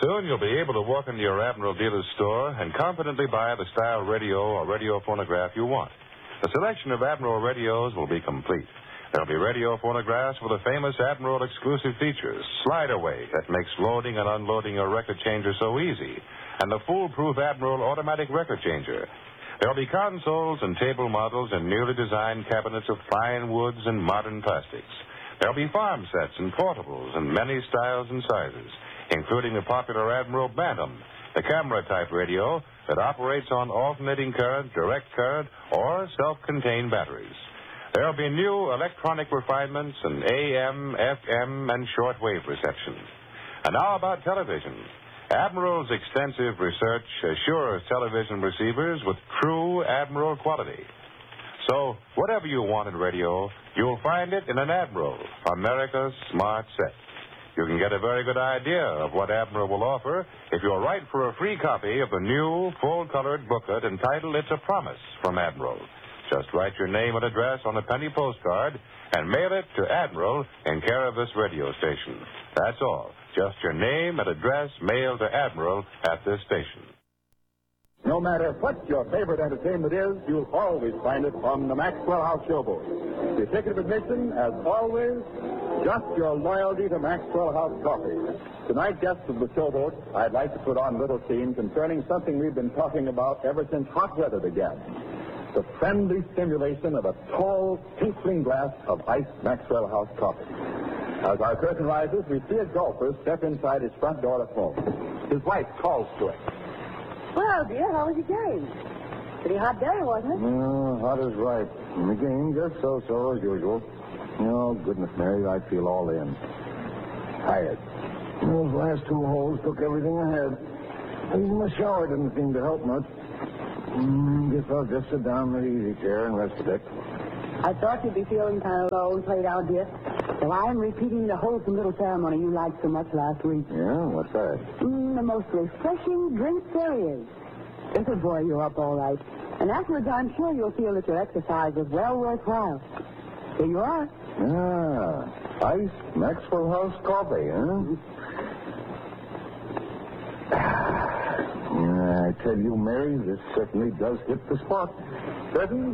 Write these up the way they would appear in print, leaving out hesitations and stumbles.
Soon you'll be able to walk into your Admiral dealer's store and confidently buy the style radio or radio phonograph you want. The selection of Admiral radios will be complete. There'll be radio phonographs with the famous Admiral exclusive features, slide away that makes loading and unloading your record changer so easy, and the foolproof Admiral automatic record changer. There'll be consoles and table models and newly designed cabinets of fine woods and modern plastics. There'll be farm sets and portables in many styles and sizes, including the popular Admiral Bantam, the camera-type radio that operates on alternating current, direct current, or self-contained batteries. There'll be new electronic refinements in AM, FM, and shortwave reception. And now about television. Admiral's extensive research assures television receivers with true Admiral quality. So, whatever you want in radio, you'll find it in an Admiral, America's smart set. You can get a very good idea of what Admiral will offer if you'll write for a free copy of the new, full-colored booklet entitled It's a Promise from Admiral. Just write your name and address on a penny postcard and mail it to Admiral in care of this radio station. That's all. Just your name and address mailed to Admiral at this station. No matter what your favorite entertainment is, you'll always find it on the Maxwell House Showboat. The ticket of admission, as always, just your loyalty to Maxwell House Coffee. Tonight, guests of the Showboat, I'd like to put on a little scene concerning something we've been talking about ever since hot weather began. The friendly stimulation of a tall, tinkling glass of iced Maxwell House coffee. As our curtain rises, we see a golfer step inside his front door at home. His wife calls to him. Well, dear, how was your game? Pretty hot day, wasn't it? Hot as right. And the game just so as usual. Oh, goodness, Mary, I feel all in. Tired. Those last two holes took everything I had. Even the shower didn't seem to help much. Guess I'll just sit down in the easy chair and rest a bit. I thought you'd be feeling kind of low and played out, dear. So I am repeating the wholesome little ceremony you liked so much last week. Yeah? What's that? The most refreshing drink there is. This will buoy you up all right. And afterwards, I'm sure you'll feel that your exercise was well worthwhile. Here you are. Iced Maxwell House coffee, huh? I tell you, Mary, this certainly does hit the spot. Certain?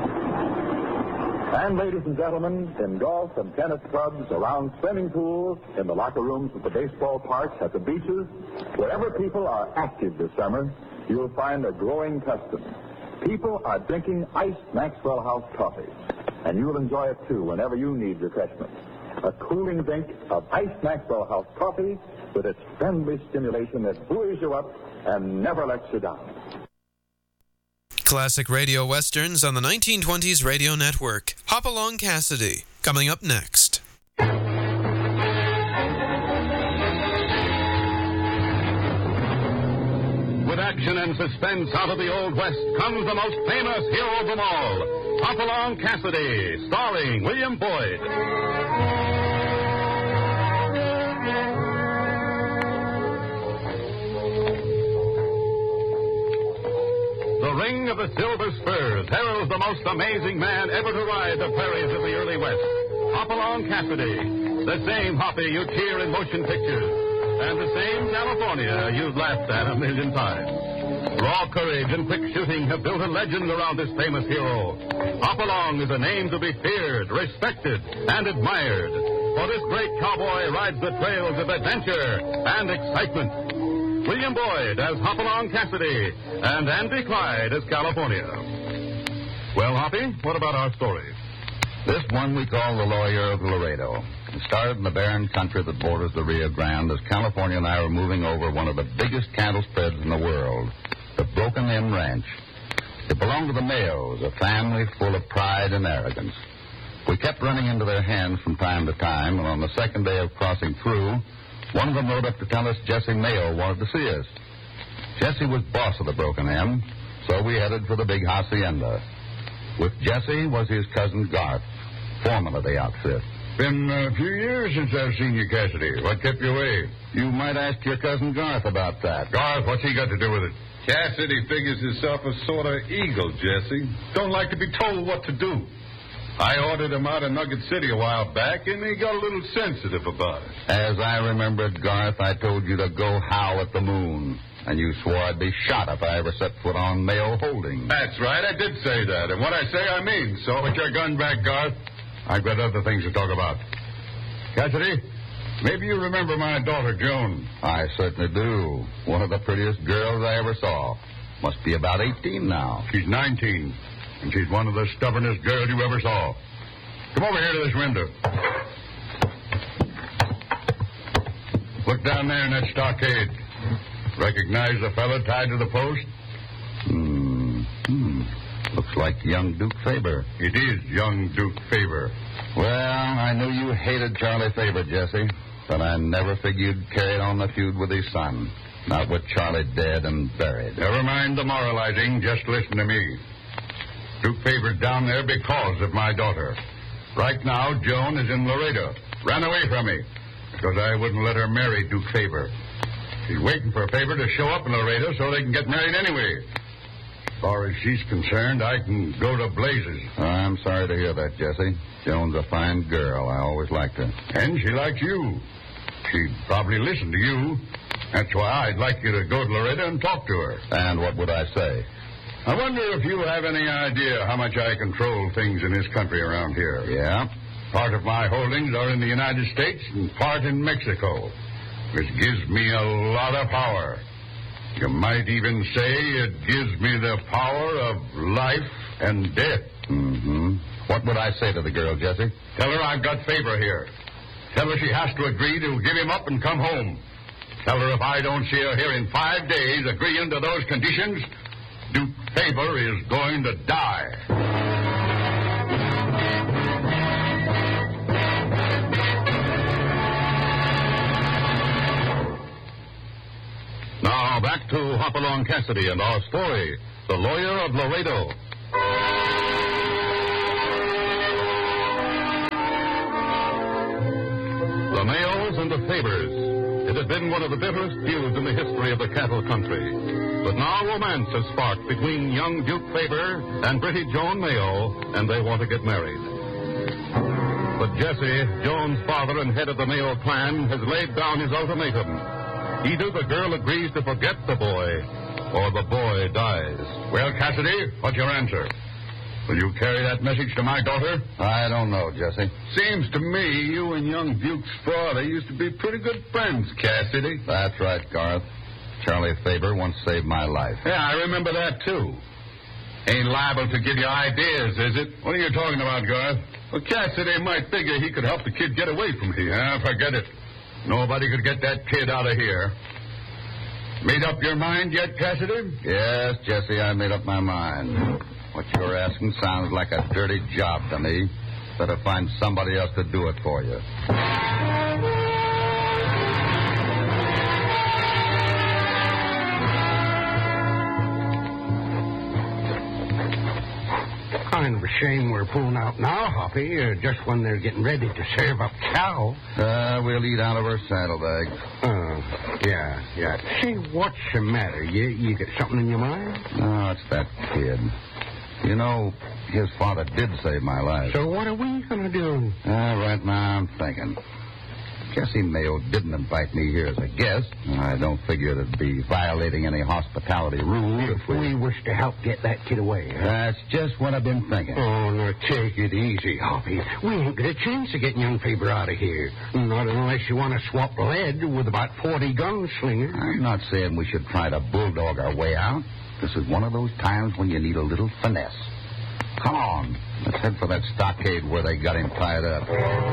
And, ladies and gentlemen, in golf and tennis clubs, around swimming pools, in the locker rooms of the baseball parks, at the beaches, wherever people are active this summer, you'll find a growing custom. People are drinking iced Maxwell House coffee. And you'll enjoy it, too, whenever you need refreshment. A cooling drink of iced Maxwell House coffee with its friendly stimulation that buoys you up and never lets you down. Classic radio westerns on the 1920s radio network. Hop Along Cassidy, coming up next. With action and suspense out of the Old West comes the most famous hero of them all, Hop Along Cassidy, starring William Boyd. The ring of the Silver Spurs heralds the most amazing man ever to ride the prairies of the early West. Hop Along Cassidy, the same Hoppy you'd hear in motion pictures, and the same California you've laughed at a million times. Raw courage and quick shooting have built a legend around this famous hero. Hop Along is a name to be feared, respected, and admired, for this great cowboy rides the trails of adventure and excitement. William Boyd as Hop Along Cassidy, and Andy Clyde as California. Well, Hoppy, what about our story? This one we call The Lawyer of Laredo. It started in the barren country that borders the Rio Grande as California and I were moving over one of the biggest cattle spreads in the world, the Broken Inn Ranch. It belonged to the Mayos, a family full of pride and arrogance. We kept running into their hands from time to time, and on the second day of crossing through, one of them rode up to tell us Jesse Mayo wanted to see us. Jesse was boss of the Broken Inn, so we headed for the big hacienda. With Jesse was his cousin Garth, foreman of the outfit. Been a few years since I've seen you, Cassidy. What kept you away? You might ask your cousin Garth about that. Garth, what's he got to do with it? Cassidy figures himself a sort of eagle, Jesse. Don't like to be told what to do. I ordered him out of Nugget City a while back, and he got a little sensitive about it. As I remembered, Garth, I told you to go howl at the moon. And you swore I'd be shot if I ever set foot on Mayo Holdings. That's right, I did say that. And what I say, I mean. So put your gun back, Garth. I've got other things to talk about. Cassidy, maybe you remember my daughter, Joan. I certainly do. One of the prettiest girls I ever saw. Must be about 18 now. She's 19, and she's one of the stubbornest girls you ever saw. Come over here to this window. Look down there in that stockade. Recognize the fellow tied to the post? Looks like young Duke Faber. It is young Duke Faber. Well, I knew you hated Charlie Faber, Jesse, but I never figured you'd carry on the feud with his son. Not with Charlie dead and buried. Never mind the moralizing. Just listen to me. Duke Faber's down there because of my daughter. Right now, Joan is in Laredo. Ran away from me because I wouldn't let her marry Duke Faber. She's waiting for Faber to show up in Laredo so they can get married anyway. As far as she's concerned, I can go to blazes. I'm sorry to hear that, Jesse. Joan's a fine girl. I always liked her. And she likes you. She'd probably listen to you. That's why I'd like you to go to Laredo and talk to her. And what would I say? I wonder if you have any idea how much I control things in this country around here. Yeah? Part of my holdings are in the United States and part in Mexico, which gives me a lot of power. You might even say it gives me the power of life and death. Mm-hmm. What would I say to the girl, Jesse? Tell her I've got Faber here. Tell her she has to agree to give him up and come home. Tell her if I don't see her here in 5 days agreeing to those conditions, Duke Faber is going to die. Now, back to Hopalong Cassidy and our story, The Lawyer of Laredo. The Mayos and the Fabers. It had been one of the bitterest feuds in the history of the cattle country. But now romance has sparked between young Duke Faber and pretty Joan Mayo, and they want to get married. But Jesse, Joan's father and head of the Mayo clan, has laid down his ultimatum. Either the girl agrees to forget the boy, or the boy dies. Well, Cassidy, what's your answer? Will you carry that message to my daughter? I don't know, Jesse. Seems to me you and young Duke's father used to be pretty good friends, Cassidy. That's right, Garth. Charlie Faber once saved my life. Yeah, I remember that, too. Ain't liable to give you ideas, is it? What are you talking about, Garth? Well, Cassidy might figure he could help the kid get away from here. Yeah, forget it. Nobody could get that kid out of here. Made up your mind yet, Cassidy? Yes, Jesse, I made up my mind. What you're asking sounds like a dirty job to me. Better find somebody else to do it for you. Kind of a shame we're pulling out now, Hoppy, just when they're getting ready to serve up cow. We'll eat out of our saddlebags. Yeah. Say, what's the matter? You got something in your mind? No, it's that kid. You know, his father did save my life. So what are we going to do? Right now I'm thinking. Jesse Mayo didn't invite me here as a guest. I don't figure it'd be violating any hospitality rules if we wish to help get that kid away. That's just what I've been thinking. Oh, now take it easy, Hoppy. We ain't got a chance of getting young Faber out of here. Not unless you want to swap lead with about 40 gunslingers. I'm not saying we should try to bulldog our way out. This is one of those times when you need a little finesse. Come on. Let's head for that stockade where they got him tied up.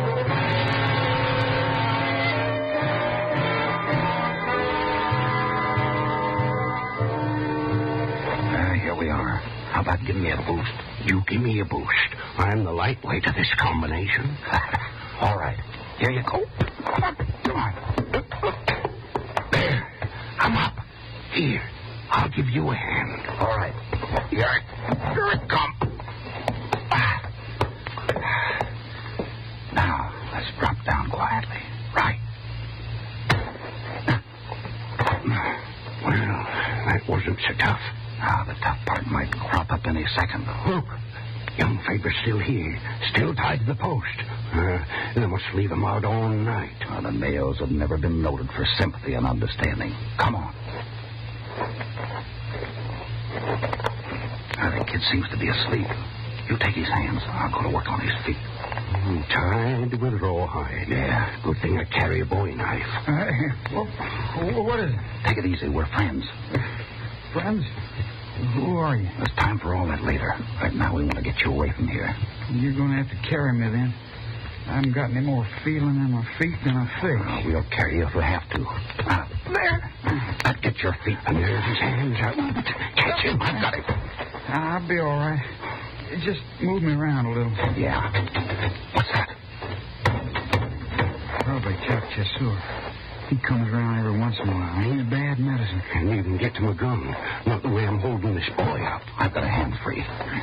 Here we are. How about giving me a boost? You give me a boost. I'm the lightweight of this combination. All right. Here you go. Come on. There. I'm up. Here. I'll give you a hand. All right. Here it comes. Now, let's drop down quietly. Right. Well, that wasn't so tough. Now, the tough part might crop up any second. Look. Young Faber's still here, still tied to the post. They must leave him out all night. Well, the Mayos have never been noted for sympathy and understanding. Come on. The kid seems to be asleep. You take his hands. I'll go to work on his feet. Tied with rawhide. Yeah. Good thing I carry a bowie knife. What is it? Take it easy. We're friends. Friends? Who are you? There's time for all that later. Right now, we want to get you away from here. You're going to have to carry me then. I haven't got any more feeling in my feet than a fish. Oh, we'll carry you if we have to. There. Now get your feet. And there's his hands out. Catch him. I've got him. I'll be all right. Just move me around a little. Yeah. What's that? Probably Chuck Chasseur. He comes around every once in a while. Ain't bad medicine. Can't even get to my gun. Not the way I'm holding this boy up. I've got a hand free.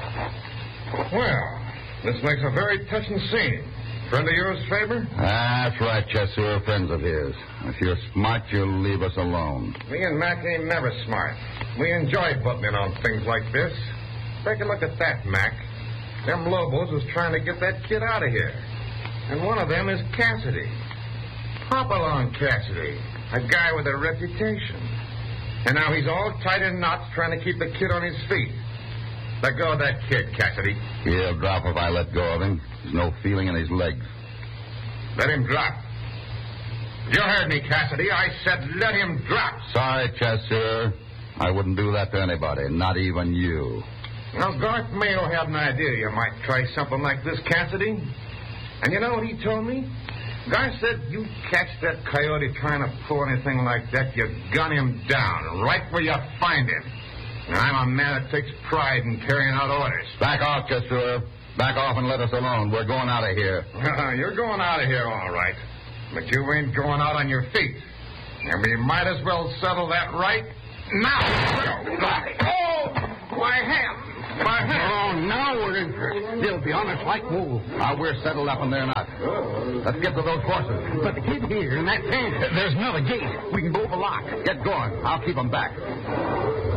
Well, this makes a very touching scene. Friend of yours, Faber? That's right, Chasseur. Friends of his. If you're smart, you'll leave us alone. Me and Mac ain't never smart. We enjoy butting in on things like this. Take a look at that, Mac. Them Lobos was trying to get that kid out of here. And one of them is Cassidy. Hop along, Cassidy. A guy with a reputation. And now he's all tied in knots trying to keep the kid on his feet. Let go of that kid, Cassidy. He'll drop if I let go of him. There's no feeling in his legs. Let him drop. You heard me, Cassidy. I said let him drop. Sorry, Chasseur. I wouldn't do that to anybody, not even you. Now, Garth Mayo had an idea you might try something like this, Cassidy. And you know what he told me? Garth said you catch that coyote trying to pull anything like that, you gun him down right where you find him. And I'm a man that takes pride in carrying out orders. Back off, Chasseur. Back off and let us alone. We're going out of here. You're going out of here, all right. But you ain't going out on your feet. And we might as well settle that right now. Oh, my hand. My hand. Oh, now we're in for it. They'll be on us like wool. Now we're settled up and they're not. Let's get to those horses. But the kid here and that pen. There's another gate. We can go over lock. Get going. I'll keep them back.